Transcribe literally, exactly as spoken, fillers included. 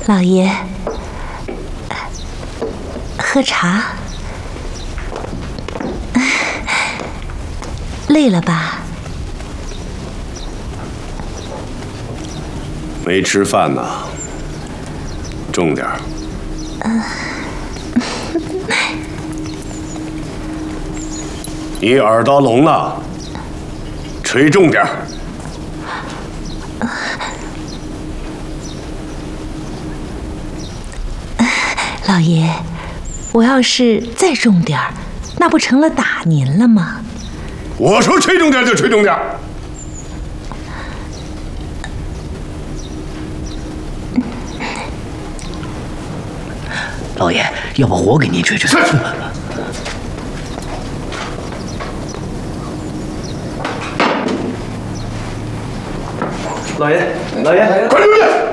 老爷，喝茶。累了吧？ 没吃饭呢，重点儿。 嗯。 你耳朵聋了，吹重点儿。 老爷，我要是再重点儿，那不成了打您了吗？ 我说吹重点就吹重点。 老爷，要不我给您吹吹？ 老爷，老爷， 快出去！